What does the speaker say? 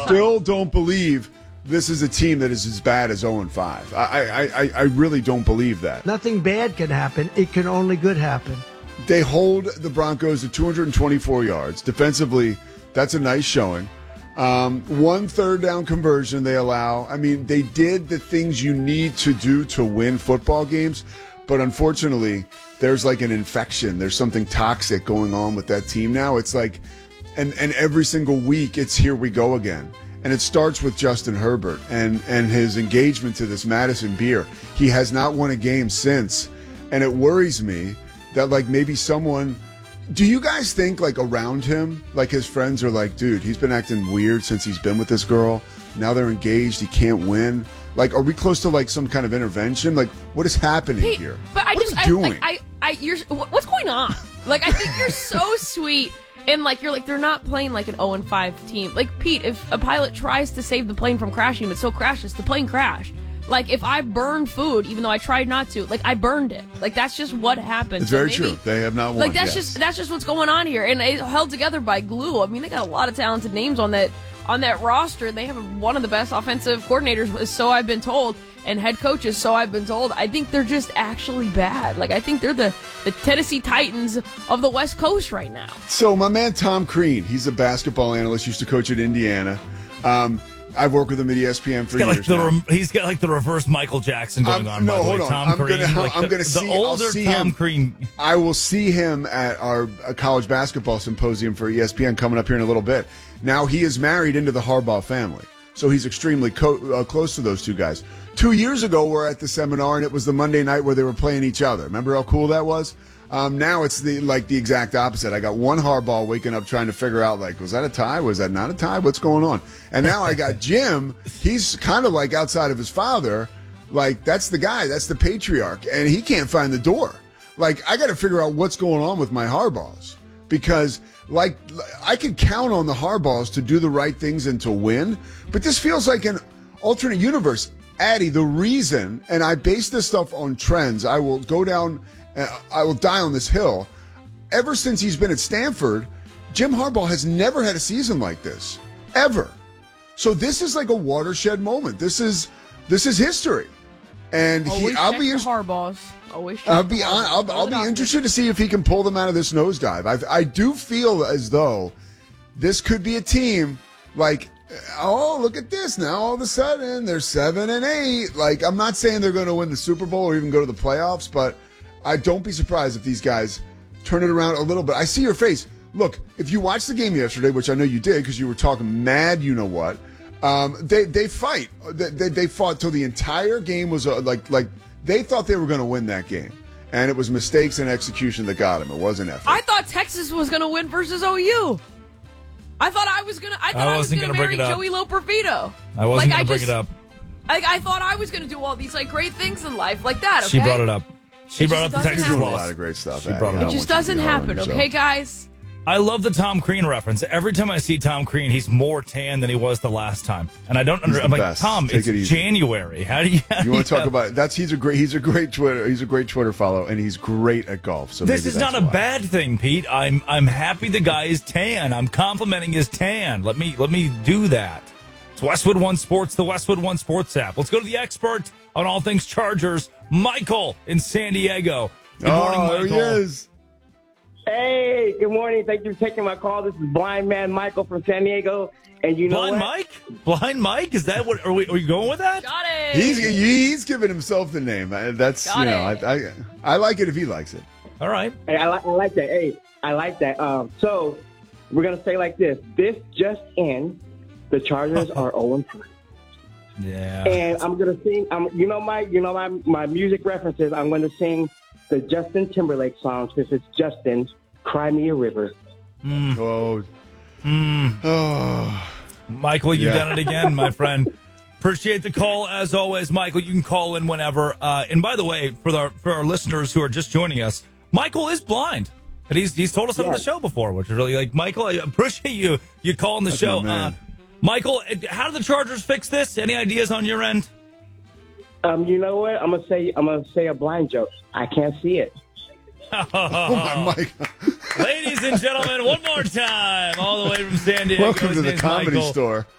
still don't believe this is a team that is as bad as 0-5. I really don't believe that. Nothing bad can happen. It can only good happen. They hold the Broncos to 224 yards. Defensively, that's a nice showing. 1 third-down conversion they allow. I mean, they did the things you need to do to win football games, but unfortunately, there's like an infection. There's something toxic going on with that team now. It's like, and every single week, it's here we go again. And it starts with Justin Herbert and his engagement to this Madison beer. He has not won a game since, and it worries me that like maybe someone. Do you guys think like around him, like his friends are like, dude, he's been acting weird since he's been with this girl. Now they're engaged. He can't win. Like, are we close to like some kind of intervention? Like, what is happening here? But What are you doing? What's going on? Like, I think you're so sweet. And, like, you're like, they're not playing like an 0-5 team. Like, Pete, if a pilot tries to save the plane from crashing, but still crashes, the plane crashed. Like, if I burned food, even though I tried not to, like, I burned it. Like, that's just what happened. It's very true. They have not won. Like, that's just what's going on here. And it's held together by glue. I mean, they got a lot of talented names on that roster. They have one of the best offensive coordinators, so I've been told, and head coaches, so I've been told. I think they're just actually bad. Like, I think they're the Tennessee Titans of the West Coast right now. So my man Tom Crean, he's a basketball analyst, used to coach at Indiana. I've worked with him at ESPN for years now. He's got like the reverse Michael Jackson going on. No, by the hold way. on. Tom I'm Crean, going to see the older Tom Crean. I will see him at our college basketball symposium for ESPN coming up here in a little bit. Now, he is married into the Harbaugh family, so he's extremely close to those two guys. 2 years ago, we're at the seminar, and it was the Monday night where they were playing each other. Remember how cool that was? Now it's the exact opposite. I got one Harbaugh waking up trying to figure out, like, was that a tie? Was that not a tie? What's going on? And now I got Jim. He's kind of like outside of his father. Like, that's the guy. That's the patriarch. And he can't find the door. Like, I got to figure out what's going on with my Harbaughs. Because, like, I can count on the Harbaughs to do the right things and to win. But this feels like an alternate universe. Addie, the reason, and I base this stuff on trends, I will die on this hill. Ever since he's been at Stanford, Jim Harbaugh has never had a season like this, ever. So this is like a watershed moment. This is history, and I'll be interested to see if he can pull them out of this nosedive. I do feel as though this could be a team like, oh, look at this now. All of a sudden, they're 7-8. Like, I'm not saying they're going to win the Super Bowl or even go to the playoffs, but I don't be surprised if these guys turn it around a little bit. I see your face. Look, if you watched the game yesterday, which I know you did because you were talking mad, you know what, they fight. They fought till the entire game was like they thought they were going to win that game. And it was mistakes and execution that got them. It wasn't effort. I thought Texas was going to win versus OU. I thought I was going to marry Joey Loperfido. I wasn't going to bring it up. I thought I was going to do all these like great things in life like that. Okay? She brought it up. She brought up the Texas loss. A loss. lot of great stuff. She brought it up. It just doesn't happen, okay, guys? I love the Tom Crean reference. Every time I see Tom Crean, he's more tan than he was the last time, and I don't understand. I'm like, Tom, it's January. How do you? You want to talk about it? He's a great Twitter follow, and he's great at golf. So this is not a bad thing, Pete. I'm happy the guy is tan. I'm complimenting his tan. Let me do that. It's Westwood One Sports, the Westwood One Sports app. Let's go to the expert on all things Chargers, Michael in San Diego. Good morning, Michael. There he is. Hey, good morning. Thank you for taking my call. This is Blind Man Michael from San Diego. And you know Blind Mike? Is that what? Are you going with that? Got it. He's giving himself the name. That's I like it if he likes it. All right. Hey, I like that. Hey, I like that. So we're gonna say like this. This just in: the Chargers are 0-3. Yeah. And I'm gonna sing. My music references. I'm gonna sing the Justin Timberlake songs. This is Justin's "Cry Me a River." Oh. Michael, you've done it again, my friend. Appreciate the call as always, Michael. You can call in whenever. And by the way, for our listeners who are just joining us, Michael is blind. And he's told us on the show before, which is really like, Michael, I appreciate you calling the show. Michael, how do the Chargers fix this? Any ideas on your end? You know what? I'm gonna say a blind joke. I can't see it. Ladies and gentlemen, one more time, all the way from San Diego. Welcome to the Comedy Store.